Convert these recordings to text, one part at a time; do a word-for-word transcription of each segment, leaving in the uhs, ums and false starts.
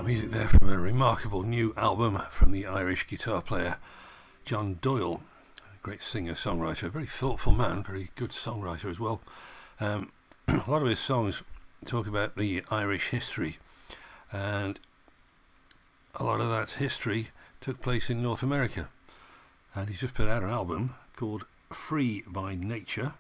Music there from a remarkable new album from the Irish guitar player John Doyle, a great singer-songwriter, a very thoughtful man, very good songwriter as well. Um, a lot of his songs talk about the Irish history, and a lot of that history took place in North America. And he's just put out an album called Free by Nature,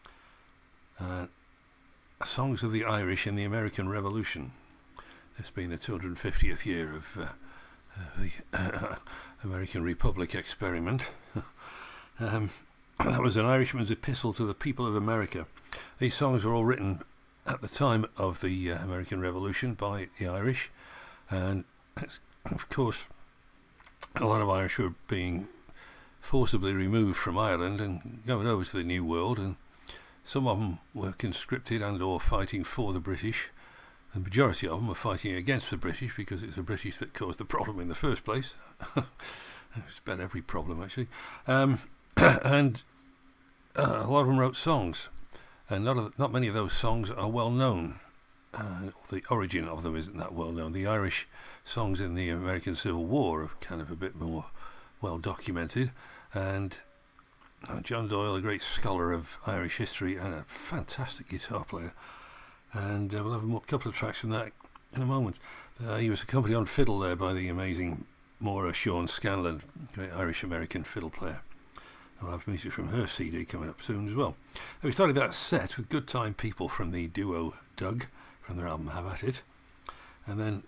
uh, Songs of the Irish in the American Revolution. This being the two hundred fiftieth year of uh, uh, the uh, American Republic experiment. um, that was an Irishman's epistle to the people of America. These songs were all written at the time of the uh, American Revolution by the Irish, and of course a lot of Irish were being forcibly removed from Ireland and going over to the New World, and some of them were conscripted and or fighting for the British. The majority of them were fighting against the British because it's the British that caused the problem in the first place. It's about every problem, actually. Um, and uh, a lot of them wrote songs, and not, of, not many of those songs are well known. Uh, the origin of them isn't that well known. The Irish songs in the American Civil War are kind of a bit more well documented, and uh, John Doyle, a great scholar of Irish history and a fantastic guitar player. And uh, we'll have a more, couple of tracks from that in a moment. Uh, he was accompanied on fiddle there by the amazing Maura Sean Scanlon, great Irish-American fiddle player. I'll have music from her C D coming up soon as well. And we started that set with Good Time People from the duo Doug, from their album Have At It. And then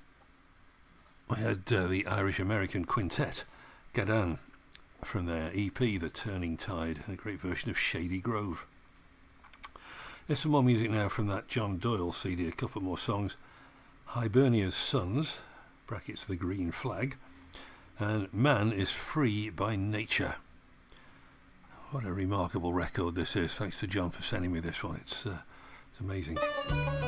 we had uh, the Irish-American Quintet, Gadan, from their E P The Turning Tide, a great version of Shady Grove. There's some more music now from that John Doyle C D, a couple more songs. Hibernia's Sons, brackets The Green Flag, and Man is Free by Nature. What a remarkable record this is. Thanks to John for sending me this one. It's, uh, it's amazing.